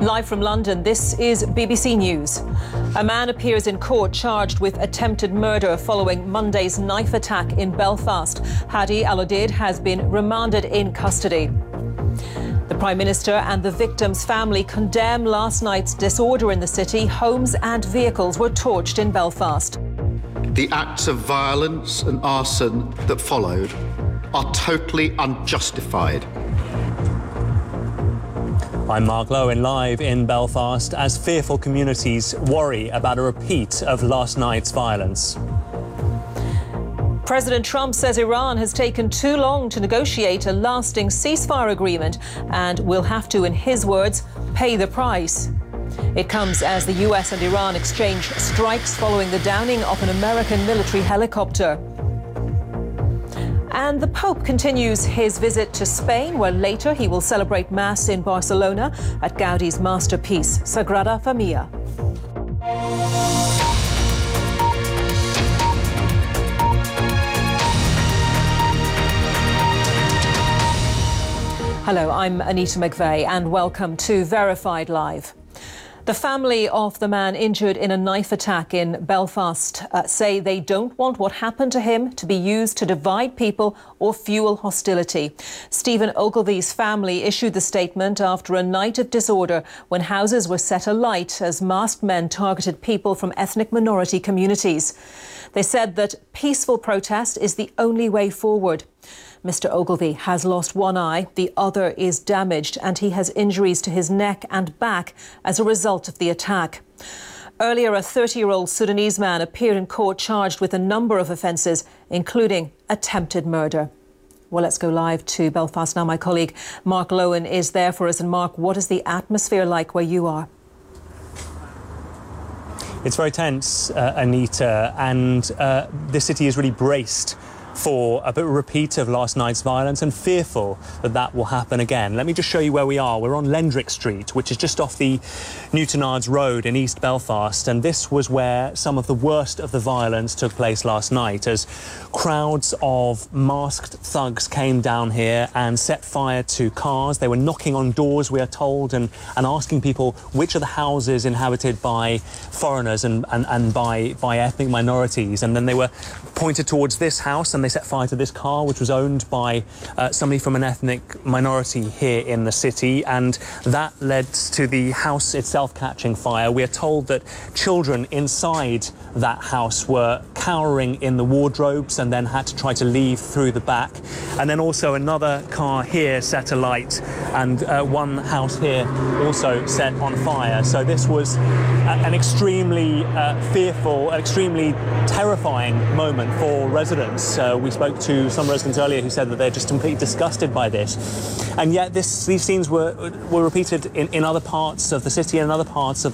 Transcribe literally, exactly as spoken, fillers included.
Live from London, this is B B C News. A man appears in court charged with attempted murder following Monday's knife attack in Belfast. Hadi Al-Odid has been remanded in custody. The Prime Minister and the victim's family condemn last night's disorder in the city. Homes and vehicles were torched in Belfast. The acts of violence and arson that followed are totally unjustified. I'm Mark Lowen, live in Belfast as fearful communities worry about a repeat of last night's violence. President Trump says Iran has taken too long to negotiate a lasting ceasefire agreement and will have to, in his words, pay the price. It comes as the U S and Iran exchange strikes following the downing of an American military helicopter. And the Pope continues his visit to Spain, where later he will celebrate Mass in Barcelona at Gaudi's masterpiece, Sagrada Familia. Hello, I'm Anita McVeigh and welcome to Verified Live. The family of the man injured in a knife attack in Belfast uh, say they don't want what happened to him to be used to divide people or fuel hostility. Stephen Ogilvy's family issued the statement after a night of disorder when houses were set alight as masked men targeted people from ethnic minority communities. They said that peaceful protest is the only way forward. Mister Ogilvy has lost one eye, the other is damaged, and he has injuries to his neck and back as a result of the attack. Earlier, a thirty-year-old Sudanese man appeared in court charged with a number of offences, including attempted murder. Well, let's go live to Belfast now. My colleague Mark Lowen is there for us. And Mark, what is the atmosphere like where you are? It's very tense, uh, Anita, and uh, the city is really braced for a bit of a repeat of last night's violence and fearful that that will happen again. Let me just show you where we are. We're on Lendrick Street, which is just off the Newtonards Road in East Belfast, and this was where some of the worst of the violence took place last night as crowds of masked thugs came down here and set fire to cars. They were knocking on doors, we are told, and, and asking people which are the houses inhabited by foreigners and, and, and by, by ethnic minorities. And then they were pointed towards this house and they set fire to this car, which was owned by uh, somebody from an ethnic minority here in the city, and that led to the house itself catching fire. We are told that children inside that house were cowering in the wardrobes and then had to try to leave through the back. And then also another car here set alight, and uh, one house here also set on fire. So this was a, an extremely uh, fearful, extremely terrifying moment for residents. Uh, we spoke to some residents earlier who said that they're just completely disgusted by this. And yet this, these scenes were, were repeated in, in other parts of the city and in other parts of